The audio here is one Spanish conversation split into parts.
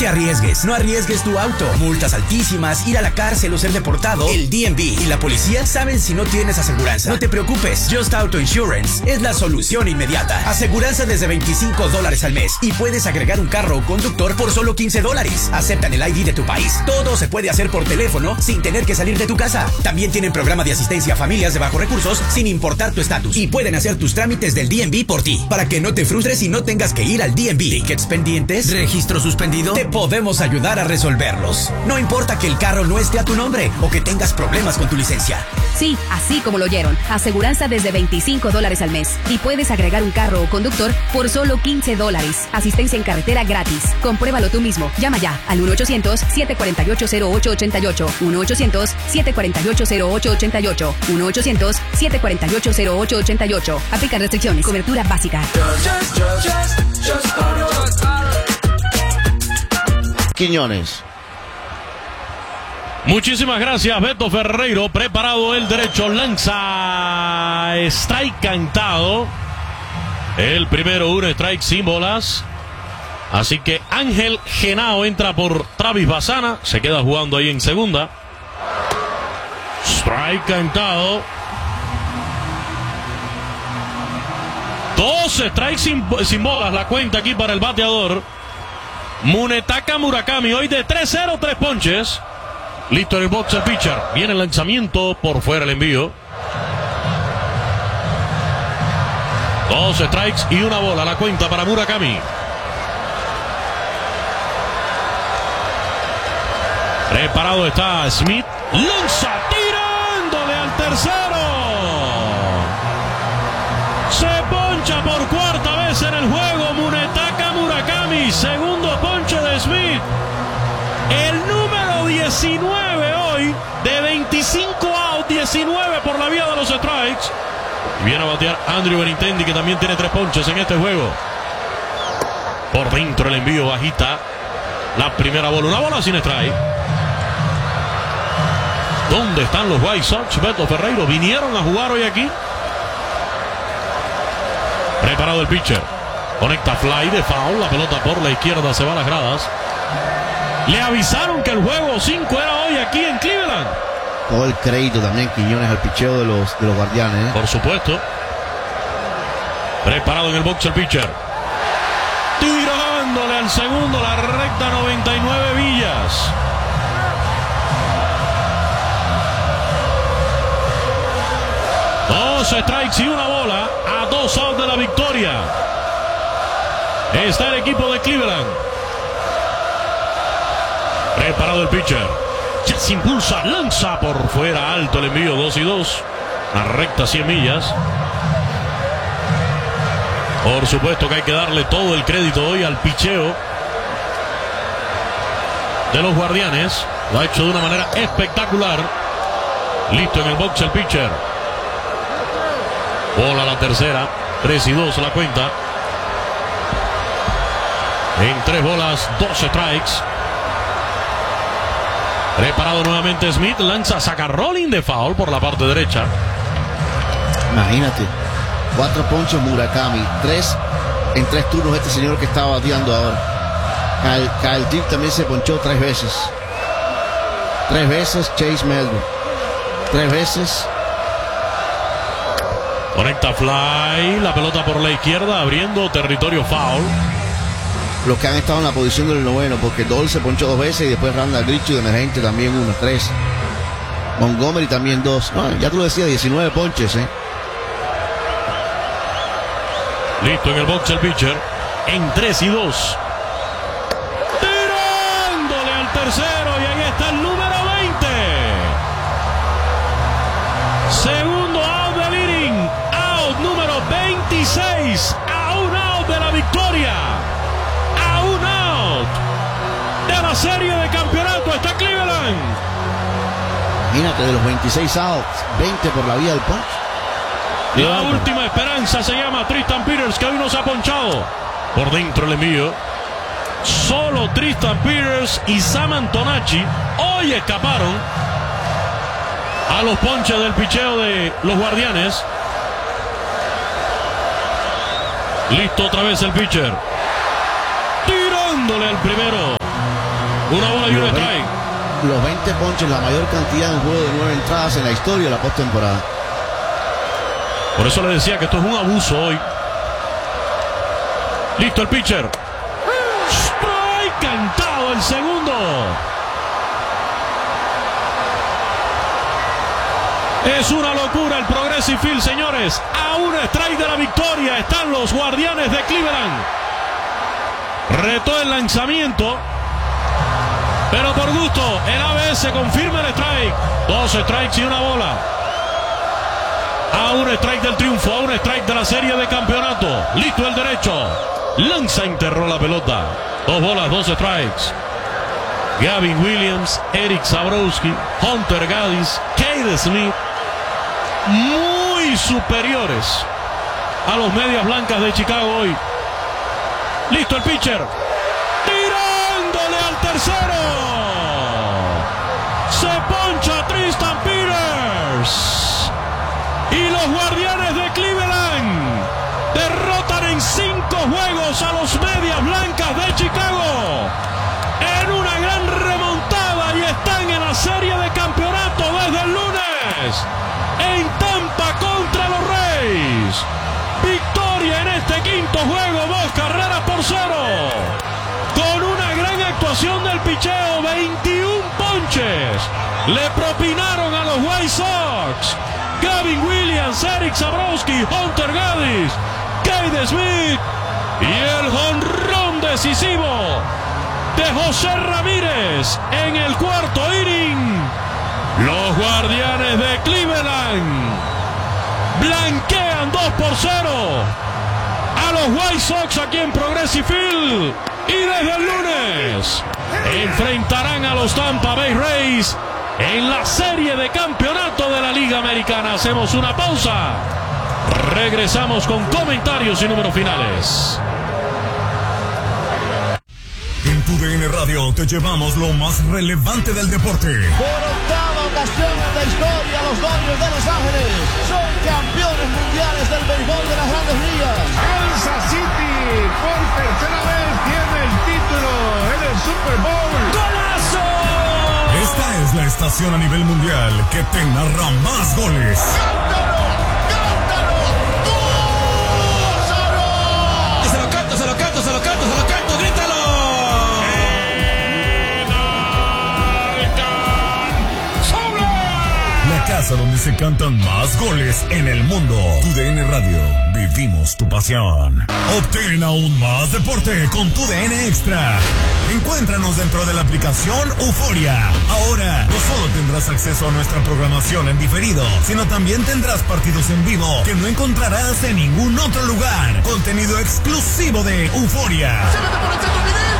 te arriesgues, no arriesgues tu auto. Multas altísimas, ir a la cárcel o ser deportado. El DMV y la policía saben si no tienes aseguranza. No te preocupes, Just Auto Insurance es la solución inmediata. Aseguranza desde $25 al mes y puedes agregar un carro o conductor por solo $15. Aceptan el ID de tu país. Todo se puede hacer por teléfono sin tener que salir de tu casa. También tienen programa de asistencia a familias de bajos recursos sin importar tu estatus. Y pueden hacer tus trámites del DMV por ti, para que no te frustres y no tengas que ir al DMV. ¿Tickets pendientes? ¿Registro suspendido? Te podemos ayudar a resolverlos. No importa que el carro no esté a tu nombre o que tengas problemas con tu licencia. Sí, así como lo oyeron. Aseguranza desde $25 al mes. Y puedes agregar un carro o conductor por solo $15. Asistencia en carretera gratis. Compruébalo tú mismo. Llama ya al 1-800-748-0888. 1-800-748-0888. 1-800-748-0888. Aplican restricciones. Cobertura básica. Quiñones. Muchísimas gracias, Beto Ferreiro. Preparado el derecho, lanza. Strike cantado. El primero, un strike sin bolas. Así que Ángel Genao entra por Travis Bassana. Se queda jugando ahí en segunda. Strike cantado. 2 strikes sin bolas. La cuenta aquí para el bateador Munetaka Murakami. Hoy de 3-0, 3 ponches. Listo en el box el pitcher. Viene el lanzamiento, por fuera el envío. 2 strikes y una bola. La cuenta para Murakami. Preparado está Smith. Lanza tirándole al tercero. Se poncha por cuarta vez en el juego Munetaka Murakami. Segundo ponche de Smith. El número 19 hoy, de 25 out, 19 por la vía de los strikes. Viene a batear Andrew Benintendi, que también tiene 3 ponches en este juego. Por dentro el envío, bajita. La primera bola, una bola sin strike. ¿Dónde están los White Sox, Beto Ferreiro? ¿Vinieron a jugar hoy aquí? Preparado el pitcher. Conecta fly de foul. La pelota por la izquierda se va a las gradas. Le avisaron que el juego 5 era hoy aquí en Cleveland. Todo el crédito también, Quiñones, al picheo de los Guardianes, ¿eh? Por supuesto. Preparado en el box el pitcher. Tirándole al segundo, la recta 99 millas. Dos strikes y una bola. A 2 outs de la victoria. Está el equipo de Cleveland. Preparado el pitcher. Ya se impulsa, lanza por fuera, alto el envío, 2-2. La recta 100 millas. Por supuesto que hay que darle todo el crédito hoy al picheo de los Guardianes. Lo ha hecho de una manera espectacular. Listo en el box el pitcher. Bola la tercera. 3-2 la cuenta. En 3 bolas, 2 strikes. Preparado nuevamente Smith. Lanza, saca rolling de foul por la parte derecha. Imagínate. 4 ponches Murakami. 3 en 3 turnos este señor que estaba bateando ahora. Kyle Tipp también se ponchó 3 veces. 3 veces Chase Melvin. 3 veces. Conecta fly. La pelota por la izquierda, abriendo territorio foul. Los que han estado en la posición del noveno, porque Dole se ponchó 2 veces y después Randall Grichuk de emergente también 1, 3. Montgomery también 2. No, ya tú lo decías, 19 ponches, ¿eh? Listo en el box el pitcher. En 3-2. Tirándole al tercero y ahí está el número 20. Segundo out del inning. Out número 26. A un out de la victoria. A un out de la serie de campeonato está Cleveland. Imagínate, de los 26 outs, 20 por la vía del punch. La última esperanza se llama Tristan Peters, que hoy no se ha ponchado. Por dentro el envío. Solo Tristan Peters y Sam Antonacci hoy escaparon a los ponches del picheo de los Guardianes. Listo otra vez el pitcher. Tirándole al primero. Una bola y un strike. Los 20 ponches, la mayor cantidad en juego de 9 entradas en la historia de la postemporada. Por eso le decía que esto es un abuso hoy. Listo el pitcher. Strike cantado el segundo. Es una locura el Progressive Field, señores. A un strike de la victoria están los Guardianes de Cleveland. Retó el lanzamiento, pero por gusto el ABS confirma el strike. 2 strikes y una bola. A un strike del triunfo, a un strike de la serie de campeonato. Listo el derecho. Lanza, enterró la pelota. 2 bolas, 2 strikes. Gavin Williams, Eric Zabrowski, Hunter Gaddis, Cade Smith, muy superiores a los Medias Blancas de Chicago hoy. Listo el pitcher. Tirándole al tercero. Se poncha Tristan Peters. Y los Guardianes de Cleveland derrotan en 5 juegos a los Medias Blancas de Chicago en una gran remontada y están en la serie de campeonato desde el lunes en Tampa contra los Rays. Victoria en este quinto juego, 2-0, con una gran actuación del picheo. 21 ponches le propinaron a los White Sox. Gavin Williams, Eric Zabrowski, Hunter Gaddis, Cade Smith y el jonrón decisivo de José Ramírez en el cuarto inning. Los Guardianes de Cleveland blanquean 2-0 a los White Sox aquí en Progressive Field, y desde el lunes enfrentarán a los Tampa Bay Rays en la serie de campeonato de la Liga Americana. Hacemos una pausa. Regresamos con comentarios y números finales. En TUDN Radio te llevamos lo más relevante del deporte. Por octava ocasión en la historia, los Dodgers de Los Ángeles son campeones mundiales del béisbol de las Grandes Ligas. Kansas City por tercera vez tiene el título en el Super Bowl. ¡Golazo! Esta es la estación a nivel mundial que te narra más goles. ¡Cántalo! ¡Cántalo! ¡Gózalo! Se lo canto, se lo canto, se lo canto, se lo canto, grítalo. La casa donde se cantan más goles en el mundo. TUDN Radio, vivimos tu pasión. Obtén aún más deporte con TUDN Extra. Encuéntranos dentro de la aplicación Euforia. Ahora no solo tendrás acceso a nuestra programación en diferido, sino también tendrás partidos en vivo que no encontrarás en ningún otro lugar. Contenido exclusivo de Euforia. ¡Se mete por el centro, Miguel!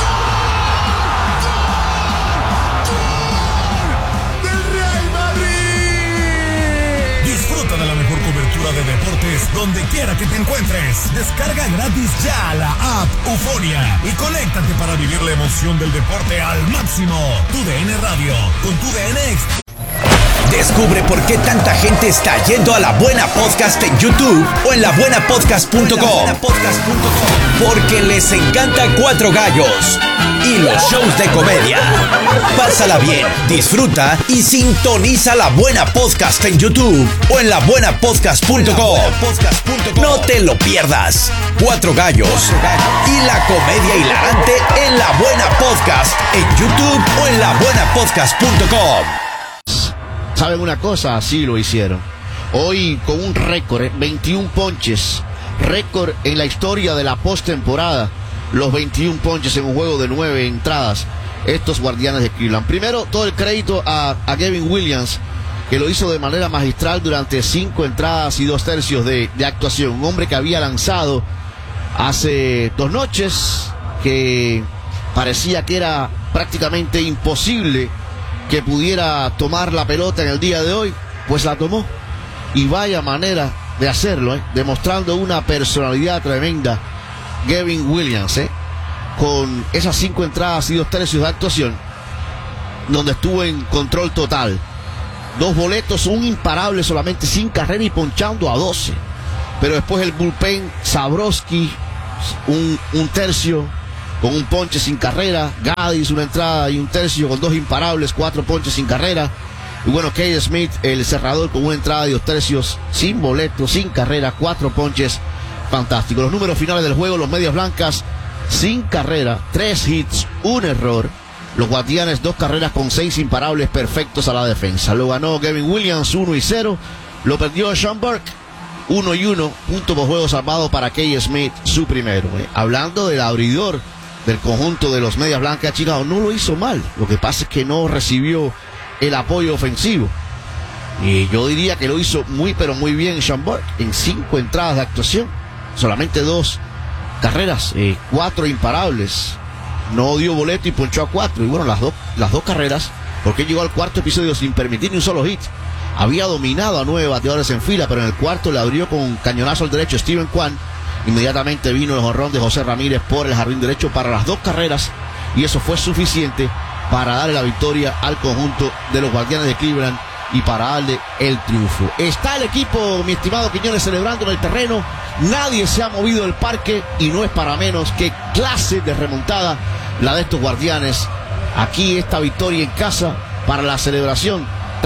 Disfruta de la mejor cobertura de deportes donde quiera que te encuentres. Descarga gratis ya la app Euforia y conéctate para vivir la emoción del deporte al máximo. TUDN Radio con TUDN Extra. Descubre por qué tanta gente está yendo a La Buena Podcast en YouTube o en labuenapodcast.com. Porque les encanta Cuatro Gallos y los shows de comedia. Pásala bien, disfruta y sintoniza La Buena Podcast en YouTube o en labuenapodcast.com. No te lo pierdas. Cuatro Gallos y la comedia hilarante en La Buena Podcast en YouTube o en labuenapodcast.com. ¿Saben una cosa? Así lo hicieron. Hoy con un récord, 21 ponches. Récord en la historia de la postemporada. Los 21 ponches en un juego de 9 entradas. Estos Guardianes de Cleveland. Primero, todo el crédito a Gavin Williams, que lo hizo de manera magistral durante 5 entradas y 2 tercios de actuación. Un hombre que había lanzado hace 2 noches, que parecía que era prácticamente imposible que pudiera tomar la pelota en el día de hoy, pues la tomó. Y vaya manera de hacerlo, demostrando una personalidad tremenda Gavin Williams, con esas 5 entradas y 2 tercios de actuación, donde estuvo en control total. 2 boletos, un imparable solamente, sin carrera y ponchando a 12. Pero después el bullpen, Zabrowski, un tercio, con un ponche sin carrera. Gaddis, una entrada y un tercio con 2 imparables, 4 ponches sin carrera. Y bueno, Cade Smith, el cerrador, con una entrada y 2 tercios, sin boleto, sin carrera, 4 ponches. Fantástico. Los números finales del juego: los Medias Blancas sin carrera, 3 hits, 1 error. Los Guardianes 2 carreras con 6 imparables perfectos a la defensa. Lo ganó Gavin Williams 1-0. Lo perdió Sean Burke 1-1. Punto por juego salvado para Cade Smith, su primero. Hablando del abridor del conjunto de los Medias Blancas de Chicago, no lo hizo mal. Lo que pasa es que no recibió el apoyo ofensivo. Y yo diría que lo hizo muy pero muy bien Sean Burke en 5 entradas de actuación. Solamente 2 carreras, 4 imparables. No dio boleto y ponchó a 4. Y bueno, las dos carreras, porque llegó al cuarto episodio sin permitir ni un solo hit. Había dominado a 9 bateadores en fila, pero en el cuarto le abrió con cañonazo al derecho Steven Kwan. Inmediatamente vino el jonrón de José Ramírez por el jardín derecho para las 2 carreras, y eso fue suficiente para darle la victoria al conjunto de los Guardianes de Cleveland y para darle el triunfo. Está el equipo, mi estimado Quiñones, celebrando en el terreno. Nadie se ha movido del parque y no es para menos. Qué clase de remontada la de estos Guardianes. Aquí esta victoria en casa para la celebración.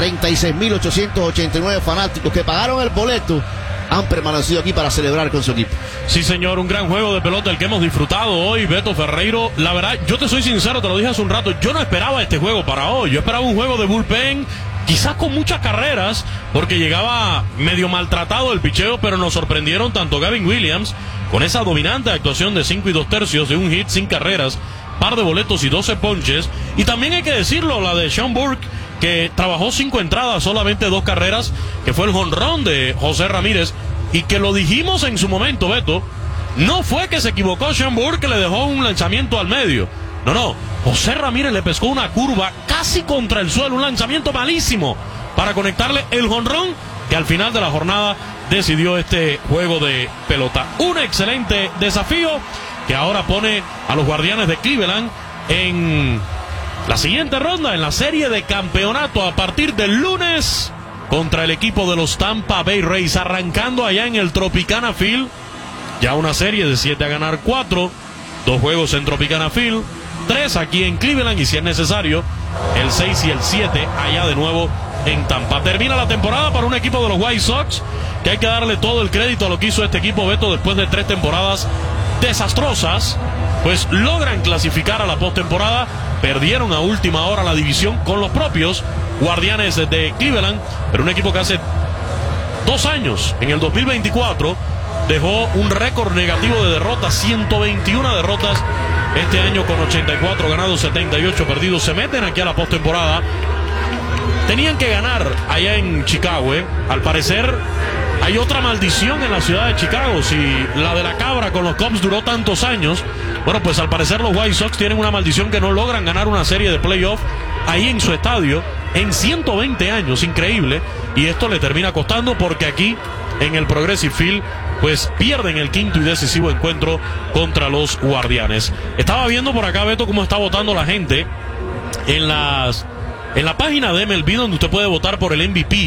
36.889 fanáticos que pagaron el boleto han permanecido aquí para celebrar con su equipo. Sí, señor, un gran juego de pelota el que hemos disfrutado hoy, Beto Ferreiro. La verdad, yo te soy sincero, te lo dije hace un rato, yo no esperaba este juego para hoy. Yo esperaba un juego de bullpen, quizás con muchas carreras, porque llegaba medio maltratado el picheo, pero nos sorprendieron tanto Gavin Williams, con esa dominante actuación de 5 2/3, de un hit sin carreras, par de boletos y 12 ponches. Y también hay que decirlo, la de Sean Burke, que trabajó 5 entradas, solamente 2 carreras, que fue el jonrón de José Ramírez, y que lo dijimos en su momento, Beto, no fue que se equivocó Sean Burke, que le dejó un lanzamiento al medio. No, José Ramírez le pescó una curva casi contra el suelo, un lanzamiento malísimo para conectarle el jonrón que al final de la jornada decidió este juego de pelota. Un excelente desafío que ahora pone a los Guardianes de Cleveland en la siguiente ronda, en la serie de campeonato a partir del lunes contra el equipo de los Tampa Bay Rays, arrancando allá en el Tropicana Field. Ya una serie de 7 a ganar 4, 2 juegos en Tropicana Field, 3 aquí en Cleveland y si es necesario el 6 y el 7 allá de nuevo en Tampa. Termina la temporada para un equipo de los White Sox que hay que darle todo el crédito a lo que hizo este equipo, Beto, después de 3 temporadas desastrosas. Pues logran clasificar a la postemporada. Perdieron a última hora la división con los propios Guardianes de Cleveland, pero un equipo que hace 2 años, en el 2024, dejó un récord negativo de derrotas, 121 derrotas este año, con 84 ganados, 78 perdidos. Se meten aquí a la postemporada. Tenían que ganar allá en Chicago, Al parecer hay otra maldición en la ciudad de Chicago. Si la de la cabra con los Cubs duró tantos años, bueno, pues al parecer los White Sox tienen una maldición que no logran ganar una serie de playoff ahí en su estadio en 120 años, increíble. Y esto le termina costando porque aquí en el Progressive Field pues pierden el quinto y decisivo encuentro contra los Guardianes. Estaba viendo por acá, Beto, cómo está votando la gente en la página de MLB, donde usted puede votar por el MVP.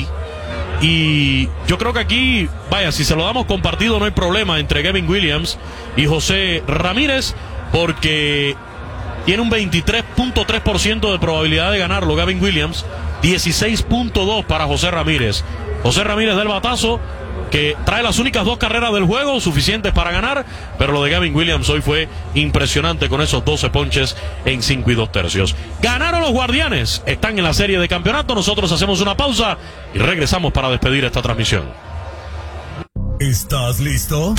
Y yo creo que aquí, vaya, si se lo damos compartido no hay problema entre Gavin Williams y José Ramírez, porque tiene un 23.3% de probabilidad de ganarlo Gavin Williams, 16.2 para José Ramírez. José Ramírez del batazo, que trae las únicas 2 carreras del juego, suficientes para ganar, pero lo de Gavin Williams hoy fue impresionante con esos 12 ponches en 5 2/3. Ganaron los Guardianes, están en la serie de campeonato. Nosotros hacemos una pausa y regresamos para despedir esta transmisión. ¿Estás listo?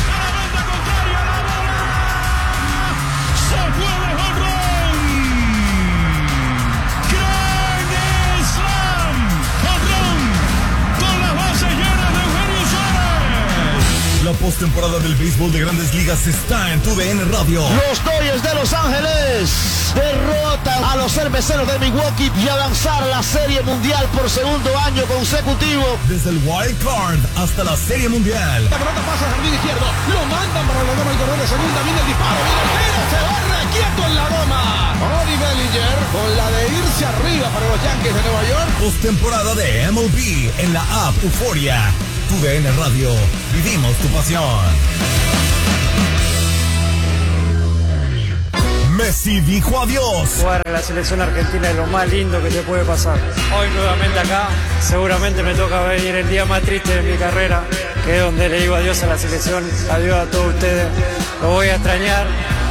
La postemporada del béisbol de Grandes Ligas está en tu DN Radio. Los Dodgers de Los Ángeles derrotan a los Cerveceros de Milwaukee y avanzar a la Serie Mundial por segundo año consecutivo. Desde el Wild Card hasta la Serie Mundial. La pelota pasa al jardín izquierdo, lo mandan para la goma y correr de segunda, viene el disparo, viene el tiro, se va requieto en la goma. Cody Bellinger con la de irse arriba para los Yankees de Nueva York. Postemporada de MLB en la app Euforia. Tu DN Radio, vivimos tu pasión. Messi dijo adiós. Jugar a la selección argentina es lo más lindo que te puede pasar. Hoy nuevamente acá, seguramente me toca venir el día más triste de mi carrera, que es donde le digo adiós a la selección, adiós a todos ustedes. Lo voy a extrañar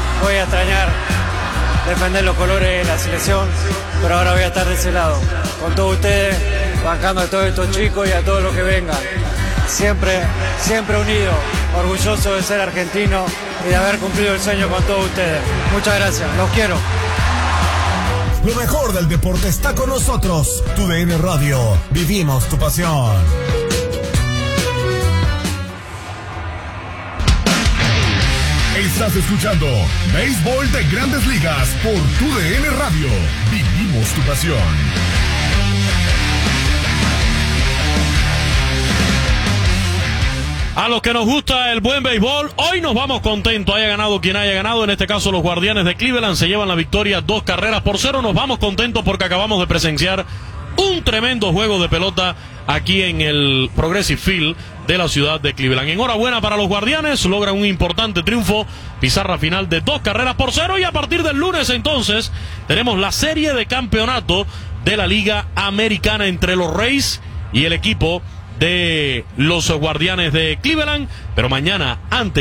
defender los colores de la selección, pero ahora voy a estar de ese lado, con todos ustedes, bancando a todos estos chicos y a todos los que vengan. Siempre unido, orgulloso de ser argentino y de haber cumplido el sueño con todos ustedes. Muchas gracias, los quiero. Lo mejor del deporte está con nosotros. TUDN Radio, vivimos tu pasión. Estás escuchando Béisbol de Grandes Ligas por TUDN Radio. Vivimos tu pasión. A los que nos gusta el buen béisbol, hoy nos vamos contentos, haya ganado quien haya ganado. En este caso los Guardianes de Cleveland se llevan la victoria 2-0. Nos vamos contentos porque acabamos de presenciar un tremendo juego de pelota aquí en el Progressive Field de la ciudad de Cleveland. Enhorabuena para los Guardianes, logran un importante triunfo, pizarra final de 2-0, y a partir del lunes entonces tenemos la serie de campeonato de la Liga Americana entre los Rays y el equipo de los Guardianes de Cleveland. Pero mañana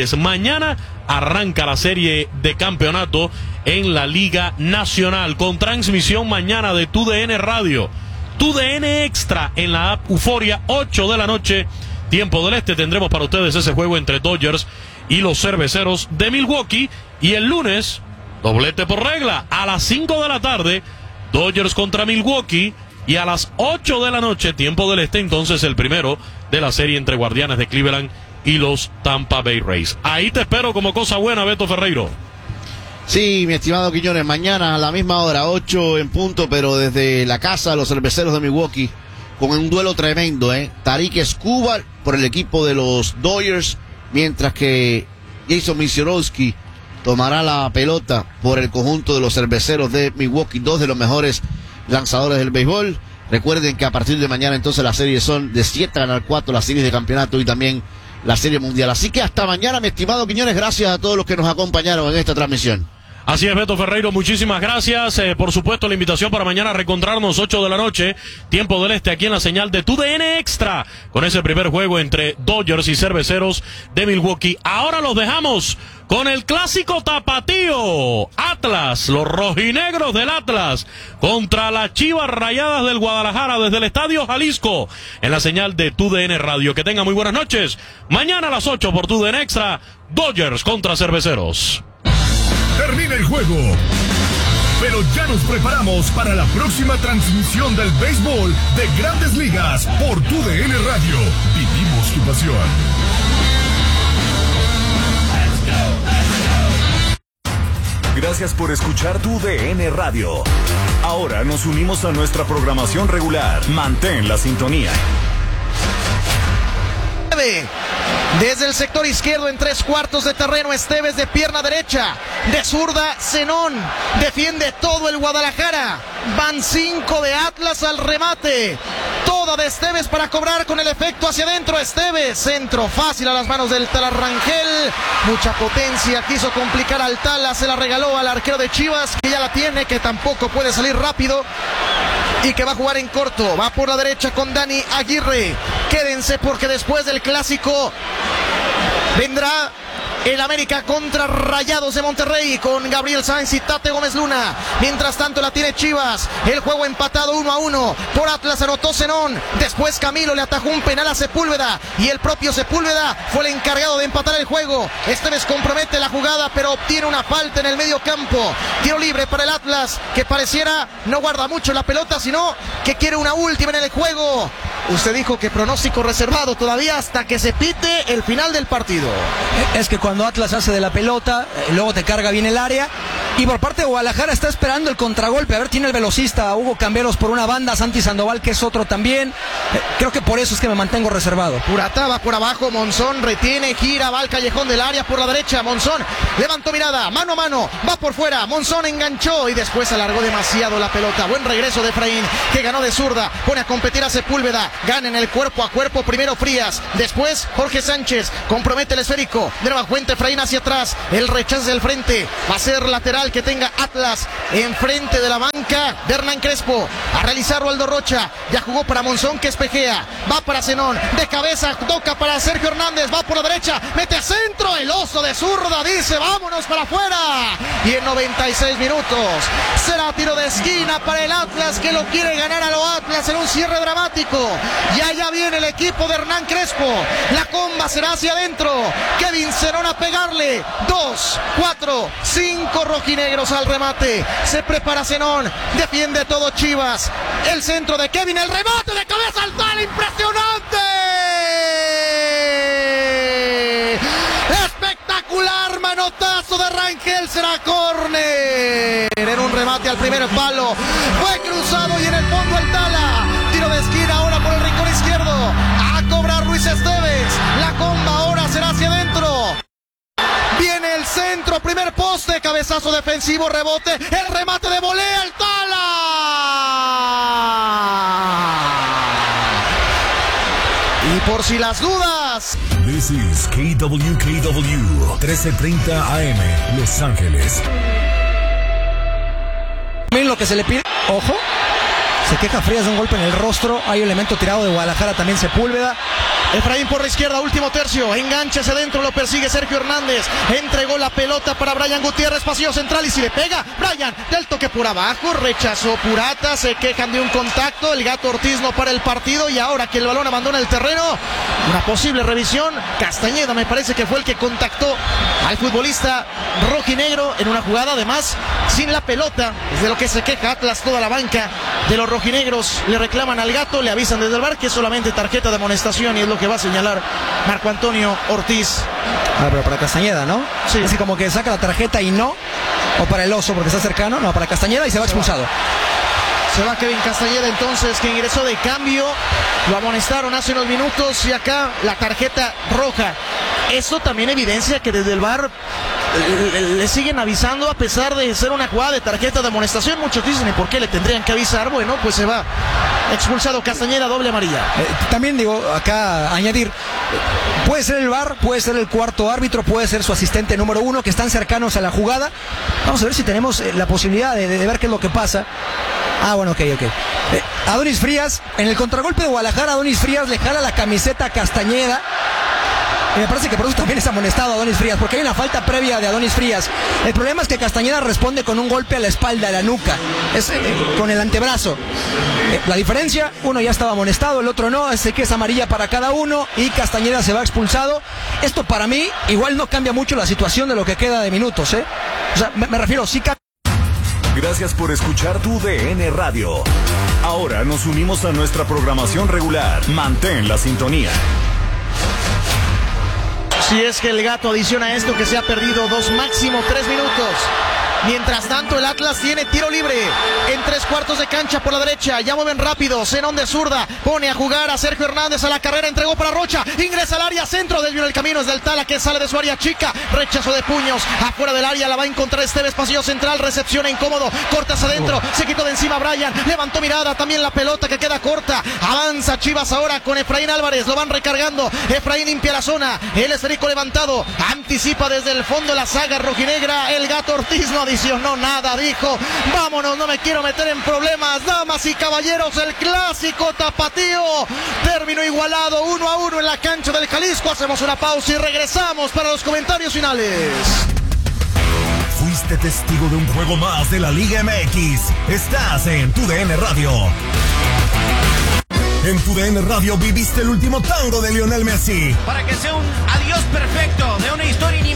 arranca la serie de campeonato en la Liga Nacional, con transmisión mañana de TUDN Radio, TUDN Extra en la app Euforia, 8 de la noche, tiempo del este. Tendremos para ustedes ese juego entre Dodgers y los Cerveceros de Milwaukee. Y el lunes, doblete por regla, a las 5 de la tarde, Dodgers contra Milwaukee. Y a las 8 de la noche, tiempo del este, entonces el primero de la serie entre Guardianes de Cleveland y los Tampa Bay Rays. Ahí te espero como cosa buena, Beto Ferreiro. Sí, mi estimado Quiñones, mañana a la misma hora, 8 en punto, pero desde la casa de los Cerveceros de Milwaukee, con un duelo tremendo, Tarik Skubal por el equipo de los Dodgers, mientras que Jason Misiorowski tomará la pelota por el conjunto de los Cerveceros de Milwaukee, dos de los mejores lanzadores del béisbol. Recuerden que a partir de mañana entonces las series son de 7-4, las series de campeonato y también la serie mundial. Así que hasta mañana, mi estimado Quiñones, gracias a todos los que nos acompañaron en esta transmisión. Así es, Beto Ferreiro, muchísimas gracias. Por supuesto, la invitación para mañana a reencontrarnos 8 de la noche, tiempo del este, aquí en la señal de TUDN Extra, con ese primer juego entre Dodgers y Cerveceros de Milwaukee. Ahora los dejamos con el clásico tapatío. Atlas, los rojinegros del Atlas, contra las Chivas Rayadas del Guadalajara desde el Estadio Jalisco, en la señal de TUDN Radio. Que tengan muy buenas noches. Mañana a las 8 por TUDN Extra, Dodgers contra Cerveceros. Termina el juego, pero ya nos preparamos para la próxima transmisión del béisbol de Grandes Ligas por TUDN Radio. Vivimos tu pasión. Gracias por escuchar TUDN Radio. Ahora nos unimos a nuestra programación regular. Mantén la sintonía. Desde el sector izquierdo en 3/4 de terreno, Esteves de pierna derecha, de zurda Zenón, defiende todo el Guadalajara. Van 5 de Atlas al remate, toda de Esteves para cobrar con el efecto hacia adentro. Esteves, centro fácil a las manos del Talarrangel, mucha potencia, quiso complicar al Tala, se la regaló al arquero de Chivas, que ya la tiene, que tampoco puede salir rápido y que va a jugar en corto. Va por la derecha con Dani Aguirre. Quédense porque después del clásico vendrá el América contra Rayados de Monterrey con Gabriel Sáenz y Tate Gómez Luna. Mientras tanto la tiene Chivas. El juego empatado 1-1. Por Atlas anotó Zenón. Después Camilo le atajó un penal a Sepúlveda. Y el propio Sepúlveda fue el encargado de empatar el juego. Esteves compromete la jugada, pero obtiene una falta en el medio campo. Tiro libre para el Atlas, que pareciera no guarda mucho la pelota, sino que quiere una última en el juego. Usted dijo que pronóstico reservado todavía hasta que se pite el final del partido. Es que cuando Atlas hace de la pelota, luego te carga bien el área. Y por parte de Guadalajara está esperando el contragolpe. A ver, tiene el velocista Hugo Camberos por una banda, Santi Sandoval, que es otro también. Creo que por eso es que me mantengo reservado. Puratá va por abajo, Monzón retiene, gira, va al callejón del área por la derecha. Monzón levantó mirada, mano a mano, va por fuera. Monzón enganchó y después alargó demasiado la pelota. Buen regreso de Efraín, que ganó de zurda. Pone a competir a Sepúlveda. Gana en el cuerpo a cuerpo. Primero Frías, después Jorge Sánchez. Compromete el esférico. De nueva cuenta Efraín hacia atrás. El rechazo del frente. Va a ser lateral lateral que tenga Atlas enfrente de la banca de Hernán Crespo. A realizarlo Aldo Rocha. Ya jugó para Monzón que espejea. Va para Zenón. De cabeza toca para Sergio Hernández. Va por la derecha. Mete centro. El oso de zurda dice vámonos para afuera. Y en 96 minutos será tiro de esquina para el Atlas que lo quiere ganar a lo Atlas en un cierre dramático. Y allá viene el equipo de Hernán Crespo. La comba será hacia adentro. Kevin Zenón a pegarle. 2, 4, 5 rojinegros al remate. Se prepara Zenón. Defiende todo Chivas. El centro de Kevin. El remate de cabeza al tal. ¡Impresionante! Espectacular manotazo de Rangel. Será córner. En un remate al primer palo. Fue cruzado y en el fondo el Tala. Tiro de esquina ahora por el rincón izquierdo. A cobrar Luis Esteves. La comba ahora será hacia adentro. Viene el centro, primer poste, cabezazo defensivo, rebote, el remate de volea, el Tala. Y por si las dudas. This is KWKW 1330 AM, Los Ángeles. También lo que se le pide, ojo, se queja Frías de un golpe en el rostro. Hay elemento tirado de Guadalajara, también Sepúlveda. Efraín por la izquierda, último tercio, engancha dentro, lo persigue Sergio Hernández, entregó la pelota para Brian Gutiérrez, pasillo central y si le pega, Brian, del toque por abajo, rechazó Purata, se quejan de un contacto, el Gato Ortiz no para el partido y ahora que el balón abandona el terreno, una posible revisión, Castañeda me parece que fue el que contactó al futbolista rojinegro en una jugada además sin la pelota, es de lo que se queja Atlas, toda la banca de los rojinegros, le reclaman al Gato, le avisan desde el bar que es solamente tarjeta de amonestación y es lo que va a señalar Marco Antonio Ortiz. Pero para Castañeda, ¿no? Sí. Así como que saca la tarjeta y no. O para el oso porque está cercano. No, para Castañeda y se va expulsado. Se va Kevin Castañeda entonces, que ingresó de cambio. Lo amonestaron hace unos minutos y acá la tarjeta roja. Eso también evidencia que desde el VAR le siguen avisando a pesar de ser una jugada de tarjeta de amonestación. Muchos dicen, ¿y por qué le tendrían que avisar? Bueno, pues se va expulsado Castañeda, doble amarilla. También digo, acá añadir, puede ser el VAR, puede ser el cuarto árbitro, puede ser su asistente número 1, que están cercanos a la jugada. Vamos a ver si tenemos la posibilidad de ver qué es lo que pasa. Ah, bueno, ok. Adonis Frías, en el contragolpe de Guadalajara, Adonis Frías le jala la camiseta a Castañeda. Y me parece que por eso también es amonestado Adonis Frías, porque hay una falta previa de Adonis Frías. El problema es que Castañeda responde con un golpe a la espalda, a la nuca, con el antebrazo. La diferencia, uno ya estaba amonestado, el otro no, así que es amarilla para cada uno y Castañeda se va expulsado. Esto para mí igual no cambia mucho la situación de lo que queda de minutos, ¿eh? O sea, me refiero, sí cambia. Gracias por escuchar tu DN Radio. Ahora nos unimos a nuestra programación regular. Mantén la sintonía. Si es que el Gato adiciona esto, que se ha perdido 2, máximo 3 minutos. Mientras tanto el Atlas tiene tiro libre en 3/4 de cancha por la derecha, ya mueven rápido, Zenón de zurda, pone a jugar a Sergio Hernández a la carrera, entregó para Rocha, ingresa al área centro, desvió el camino, es del Tala que sale de su área chica, rechazo de puños, afuera del área, la va a encontrar Esteves, pasillo central, recepciona incómodo, cortas adentro, se quitó de encima Brian, levantó mirada, también la pelota que queda corta, avanza Chivas ahora con Efraín Álvarez, lo van recargando, Efraín limpia la zona, el esférico levantado, anticipa desde el fondo la saga rojinegra, el Gato Ortiz no adicionó nada, dijo, vámonos, no me quiero meter en problemas, damas y caballeros, el clásico tapatío, término igualado 1-1 en la cancha del Jalisco, hacemos una pausa y regresamos para los comentarios finales. Fuiste testigo de un juego más de la Liga MX, estás en tu DN Radio. En tu DN Radio viviste el último tango de Lionel Messi. Para que sea un adiós perfecto de una historia inimaginable.